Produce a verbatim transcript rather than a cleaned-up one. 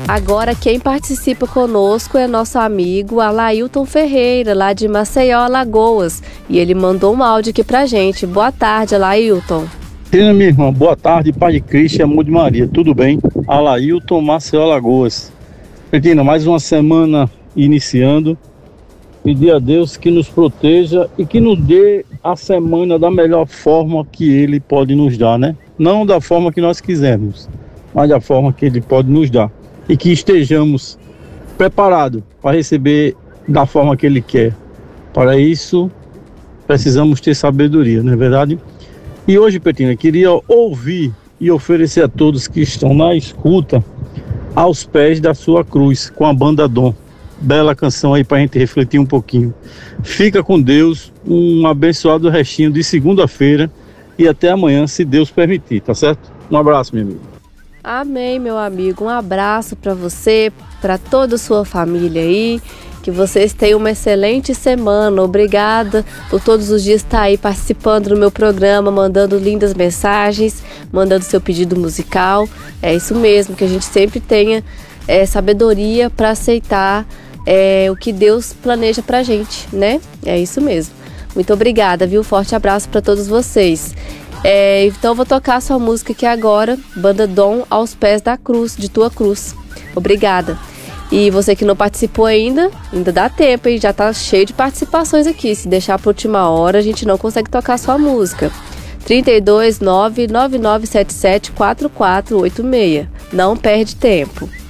Agora quem participa conosco é nosso amigo Alailton Ferreira, lá de Maceió, Alagoas. E ele mandou um áudio aqui pra gente. Boa tarde, Alailton. Sim, minha irmã, boa tarde, Pai de Cristo e Amor de Maria, tudo bem? Alailton, Maceió, Alagoas. Petina, mais uma semana iniciando. Pedir a Deus que nos proteja e que nos dê a semana da melhor forma que Ele pode nos dar, né? Não da forma que nós quisermos, mas da forma que Ele pode nos dar. E que estejamos preparados para receber da forma que Ele quer. Para isso, precisamos ter sabedoria, não é verdade? E hoje, Petina, queria ouvir e oferecer a todos que estão na escuta Aos Pés da Sua Cruz, com a banda Dom. Bela canção aí para a gente refletir um pouquinho. Fica com Deus, um abençoado restinho de segunda-feira e até amanhã, se Deus permitir, tá certo? Um abraço, meu amigo. Amém, meu amigo. Um abraço para você, para toda a sua família aí. Que vocês tenham uma excelente semana. Obrigada por todos os dias estar aí participando do meu programa, mandando lindas mensagens, mandando seu pedido musical. É isso mesmo, que a gente sempre tenha é, sabedoria para aceitar é, o que Deus planeja pra gente, né? É isso mesmo. Muito obrigada, viu? Forte abraço para todos vocês. É, então eu vou tocar a sua música aqui agora, Banda Dom, Aos Pés da Cruz, de Tua Cruz. Obrigada. E você que não participou ainda, ainda dá tempo, hein? Já tá cheio de participações aqui. Se deixar para última hora, a gente não consegue tocar a sua música. trinta e dois, nove nove nove sete sete, quatro quatro oito seis. Não perde tempo.